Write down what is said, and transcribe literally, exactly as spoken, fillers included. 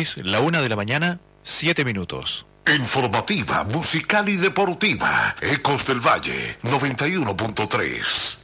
es la una de la mañana, siete minutos. Informativa, musical y deportiva. Ecos del Valle, noventa y uno punto tres.